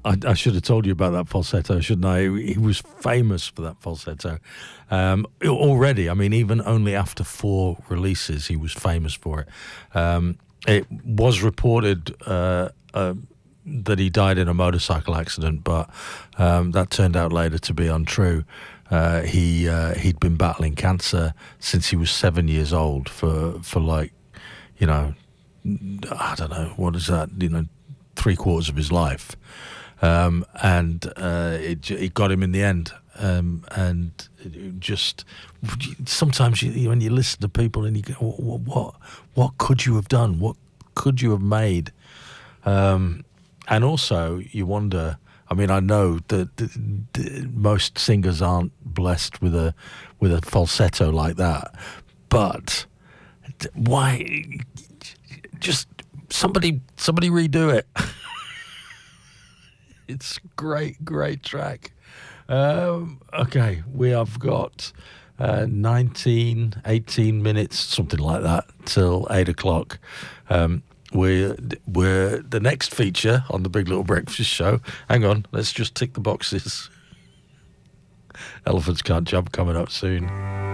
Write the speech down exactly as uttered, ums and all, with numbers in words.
I, I should have told you about that falsetto, shouldn't I? He was famous for that falsetto. Um, already, I mean, even only after four releases, he was famous for it. Um, it was reported uh, uh, that he died in a motorcycle accident, but um, that turned out later to be untrue. Uh, he uh, he'd been battling cancer since he was seven years old for for like, you know, I don't know, what is that? You know, three quarters of his life. Um, and uh, it, it got him in the end. Um, and it just sometimes you, when you listen to people and you go, what, what, what could you have done? What could you have made? Um, and also you wonder. I mean, I know that the, the, most singers aren't blessed with a with a falsetto like that, but why? Just somebody somebody redo it. It's great, great track. Um, okay, we have got uh, nineteen, eighteen minutes, something like that, till eight o'clock. Um, we're, we're the next feature on the Big Little Breakfast Show. Hang on, let's just tick the boxes. Elephants Can't Jump coming up soon.